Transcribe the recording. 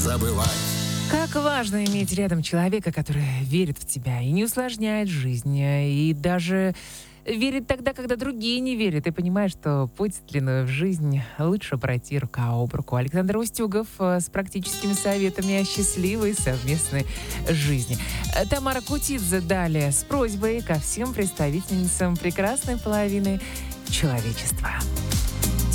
забывать. Как важно иметь рядом человека, который верит в тебя и не усложняет жизнь, и даже верит тогда, когда другие не верят, и понимает, что путь длиною в жизнь лучше пройти рука об руку. Александр Устюгов с практическими советами о счастливой совместной жизни. Тамара Кутидзе далее с просьбой ко всем представительницам прекрасной половины человечества.